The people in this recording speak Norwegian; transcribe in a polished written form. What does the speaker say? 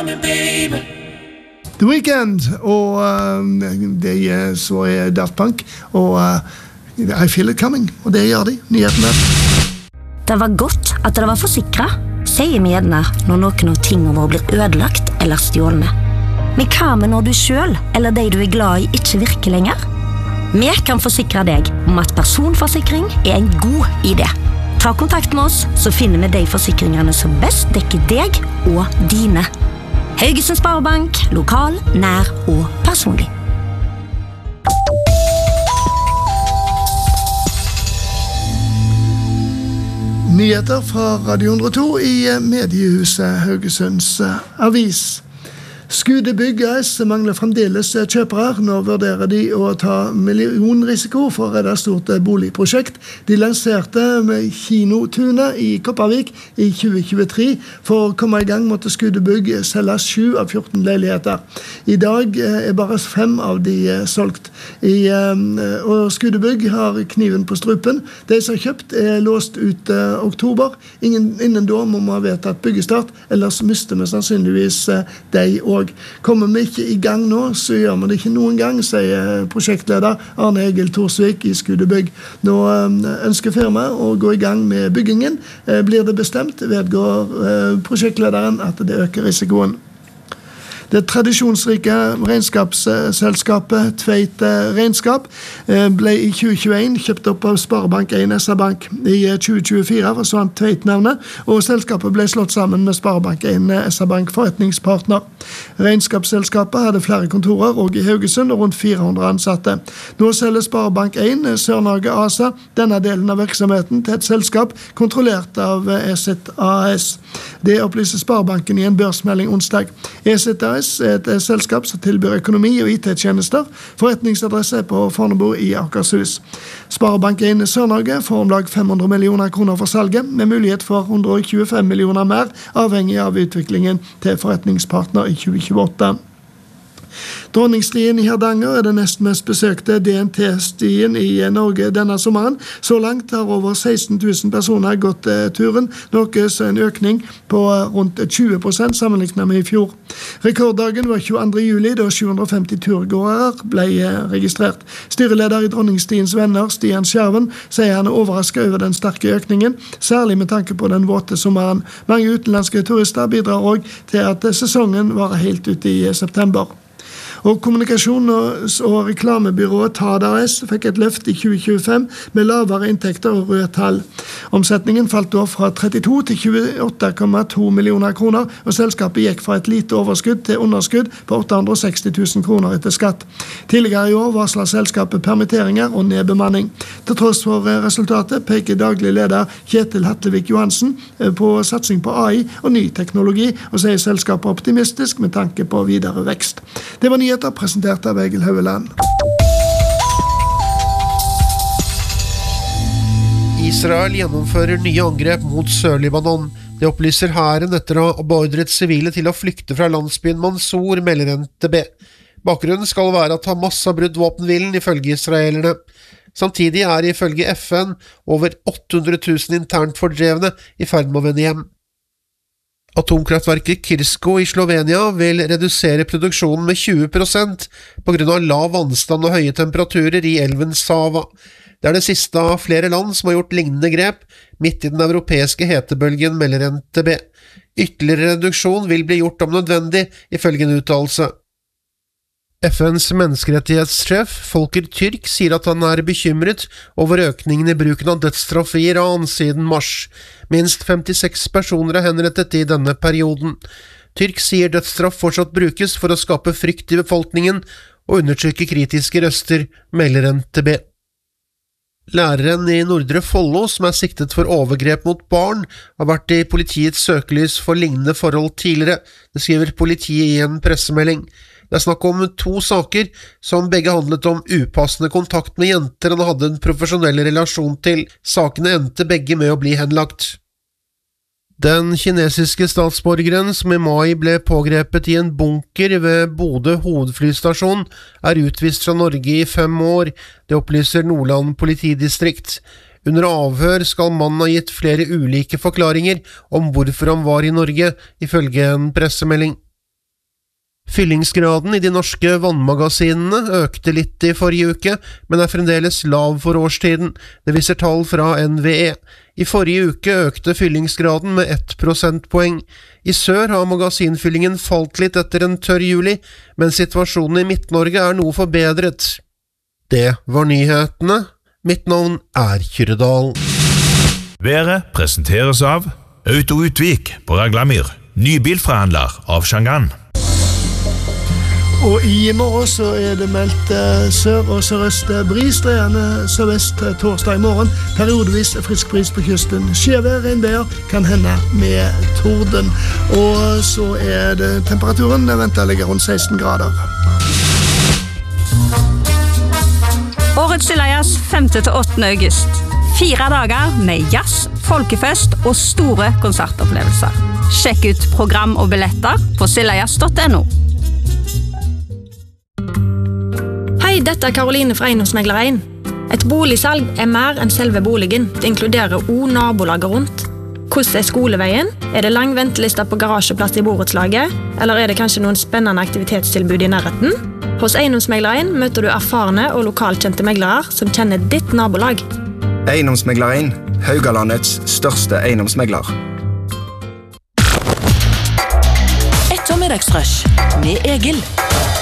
The Weeknd, og det så Daft Punk, og I Feel It Coming, og det gjør de, nyhetene. Det var godt at det var forsikret, sier mediene når noen av tingene våre blir ødelagt eller stjålne. Men hva med når du selv, eller de du er glad i, ikke virker lenger? Vi kan forsikre deg om at personforsikring er en god idé. Ta kontakt med oss, så finner vi de forsikringene som best dekker deg og dine. Haugesund Sparebank, lokal, nær og personlig. Nyheter fra Radio 102 i mediehuset Haugesunds Avis. Skudebygg AS mangler fremdeles kjøpere. Nå vurderer de å ta millionrisiko for å redde stort boligprosjekt. De lanserte med Kinotunet i Kopervik i 2023. For å komme i gang måtte Skudebygg selge 7 av 14 leiligheter. I dag bare 5 av de solgt. Og Skudebygg har kniven på strupen. De som har kjøpt låst ut oktober. Innen da må man ha vedtatt byggestart, ellers mister vi sannsynligvis de også. Kommer vi ikke i gang nå, så gjør vi det ikke noen gang, sier prosjektleder Arne Egil Torsvik i Skudebygg. Nå ønsker firmaet å gå i gang med byggingen. Blir det bestemt, vedgår prosjektlederen at det øker risikoen. Det tradisjonsrike regnskapsselskapet Tveit Regnskap ble i 2021 kjøpt opp av Sparebank 1 SR-Bank. I 2024 forsvant Tveit-navnet, og selskapet ble slått sammen med Sparebank 1 SR-Bank forretningspartner. Regnskapsselskapet hadde flere kontorer og i Haugesund og rundt 400 ansatte. Nå selger Sparebank 1 Sør-Norge ASA denne delen av virksomheten til et selskap kontrollert av ESIT AS. Det opplyser Sparebanken i en børsmelding onsdag. ESIT AS er et selskap som tilbyr økonomi- og IT-tjenester. Forretningsadresse på Fornebu i Akershus. Sparebank 1 Sør-Norge får om lag 500 millioner kroner for salget, med mulighet for 125 millioner mer, avhengig av utviklingen til forretningspartner i 2028. Dronningstien i Hardanger er den nest mest besøkte DNT-stien i Norge denne sommeren. Så langt har over 16 000 personer gått turen, noe som en økning på rundt 20% sammenlignet med i fjor. Rekorddagen var 22. juli, da 750 turgåere ble registrert. Styreleder i Dronningstiens venner, Stian Skjerven, sier han er overrasket over den sterke økningen, særlig med tanke på den våte sommeren. Mange utenlandske turister bidrar også til at sesongen var helt ute i september. Og kommunikasjon- og reklamebyrået Tada AS fikk et løft i 2025 med lavere inntekter og røde tall. Omsetningen falt da fra 32 til 28,2 millioner kroner, og selskapet gikk fra et lite overskudd til underskudd på 860 000 kroner etter skatt. Tidligere i år varslet selskapet permitteringer og nedbemanning. Til tross for resultatet peker daglig leder Kjetil Hatlevik Johansen på satsing på AI og ny teknologi, og sier selskapet optimistisk med tanke på videre vekst. Det var nyheter presentert av Egil Høveland. Israel gjennomfører nye angrep mot Sør-Libanon. Det opplyser hæren etter å ha beordret sivile til å flykte fra landsbyen Mansour, melder NTB. Bakgrunnen skal være at Hamas har brutt våpenhvilen ifølge israelerne. Samtidig er ifølge FN over 800 000 internt fordrevne i ferd med å vende hjem. Atomkraftverket Krško i Slovenia vil redusere produksjonen med 20% på grunn av lav vannstand og høye temperaturer i elven Sava. Det er det siste av flere land som har gjort lignende grep midt i den europeiske hetebølgen, melder NTB. Ytterligere reduksjon vil bli gjort om nødvendig, ifølge en uttalelse. FNs menneskerettighetssjef, Volker Türk, sier at han er bekymret over økningen i bruken av dødsstraff i Iran siden mars. Minst 56 personer er henrettet i denne perioden. Türk sier dødsstraff fortsatt brukes for å skape frykt i befolkningen og undertrykke kritiske røster, melder NTB. Læreren i Nordre Follo, som er siktet for overgrep mot barn, har vært i politiets søkelys for lignende forhold tidligere, det skriver politiet i en pressemelding. Det er snakk om 2 saker som begge handlet om upassende kontakt med jenter han hadde en profesjonell relasjon til. Sakene endte begge med å bli henlagt. Den kinesiske statsborgeren som i mai ble pågrepet i en bunker ved Bodø hovedflystasjon er utvist fra Norge i 5 år, det opplyser Nordland politidistrikt. Under avhør skal mannen ha gitt flere ulike forklaringer om hvorfor han var i Norge, ifølge en pressemelding. Fyllingsgraden i de norske vannmagasinene økte litt i forrige uke, men fremdeles lav for årstiden. Det viser tall fra NVE. I forrige uke økte fyllingsgraden med 1 prosentpoeng. I sør har magasinfyllingen falt litt etter en tørr juli, men situasjonen i Midt-Norge noe forbedret. Det var nyhetene. Mitt navn Kyrre Dahl. Været presenteres av Auto Utvik på Raglamyr, ny bilforhandler av Shangan. Og i morgen så det meldt sør- og sørøst bris, dreiende sørvest torsdag i morgen. Periodevis frisk bris på kysten. Skjeve regnveier kan hende med torden. Og så det temperaturen ventet ligger rundt 16 grader. Årets Sylajazz 5.–8. august. 4 dager med jazz, folkefest og store konsertopplevelser. Sjekk ut program og billetter på sylajazz.no. Hei, dette Karoline fra Eiendomsmegler 1. Et boligsalg mer enn selve boligen. Det inkluderer også nabolaget rundt. Hvordan skoleveien? Det lang venteliste på garasjeplass i borettslaget? Eller det kanskje noen spennende aktivitetstilbud i nærheten? Hos Eiendomsmegler 1 møter du erfarne og lokalkjente meglere som kjenner ditt nabolag. Eiendomsmegler 1, Haugalandets største eiendomsmegler. Ettermiddagsrush med Egil.